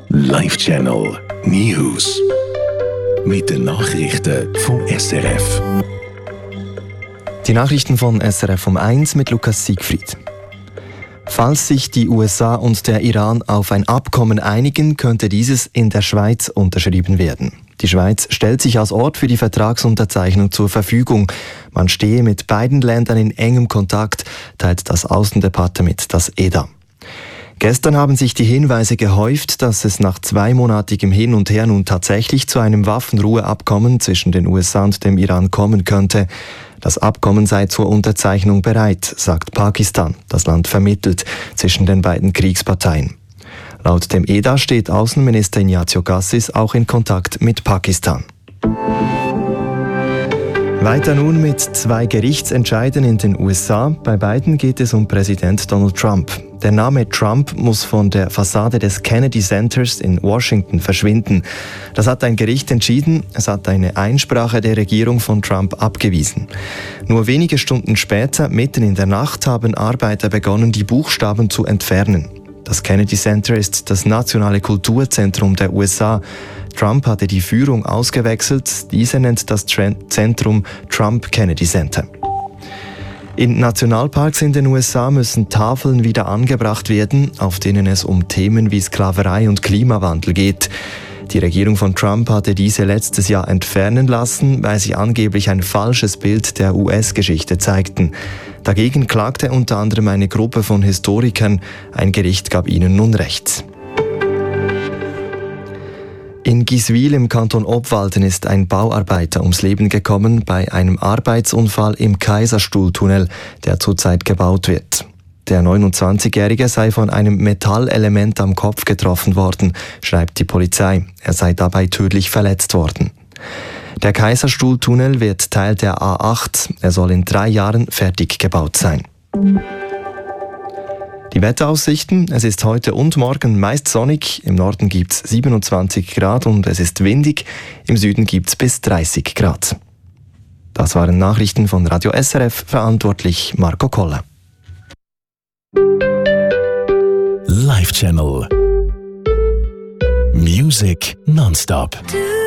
Live Channel News. Mit den Nachrichten vom SRF. Die Nachrichten von SRF um 1 mit Lukas Siegfried. Falls sich die USA und der Iran auf ein Abkommen einigen, könnte dieses in der Schweiz unterschrieben werden. Die Schweiz stellt sich als Ort für die Vertragsunterzeichnung zur Verfügung. Man stehe mit beiden Ländern in engem Kontakt, teilt das Außendepartement das EDA. Gestern haben sich die Hinweise gehäuft, dass es nach 2-monatigem Hin und Her nun tatsächlich zu einem Waffenruheabkommen zwischen den USA und dem Iran kommen könnte. Das Abkommen sei zur Unterzeichnung bereit, sagt Pakistan. Das Land vermittelt zwischen den beiden Kriegsparteien. Laut dem EDA steht Außenminister Ignazio Cassis auch in Kontakt mit Pakistan. Weiter nun mit 2 Gerichtsentscheiden in den USA. Bei beiden geht es um Präsident Donald Trump. Der Name Trump muss von der Fassade des Kennedy Centers in Washington verschwinden. Das hat ein Gericht entschieden. Es hat eine Einsprache der Regierung von Trump abgewiesen. Nur wenige Stunden später, mitten in der Nacht, haben Arbeiter begonnen, die Buchstaben zu entfernen. Das Kennedy Center ist das nationale Kulturzentrum der USA. Trump hatte die Führung ausgewechselt. Diese nennt das Zentrum Trump Kennedy Center. In Nationalparks in den USA müssen Tafeln wieder angebracht werden, auf denen es um Themen wie Sklaverei und Klimawandel geht. Die Regierung von Trump hatte diese letztes Jahr entfernen lassen, weil sie angeblich ein falsches Bild der US-Geschichte zeigten. Dagegen klagte unter anderem eine Gruppe von Historikern. Ein Gericht gab ihnen nun Recht. In Giswil im Kanton Obwalden ist ein Bauarbeiter ums Leben gekommen bei einem Arbeitsunfall im Kaiserstuhltunnel, der zurzeit gebaut wird. Der 29-Jährige sei von einem Metallelement am Kopf getroffen worden, schreibt die Polizei. Er sei dabei tödlich verletzt worden. Der Kaiserstuhltunnel wird Teil der A8. Er soll in 3 Jahren fertig gebaut sein. Die Wetteraussichten: Es ist heute und morgen meist sonnig. Im Norden gibt es 27 Grad und es ist windig. Im Süden gibt es bis 30 Grad. Das waren Nachrichten von Radio SRF, verantwortlich Marco Koller. Live Channel Music nonstop.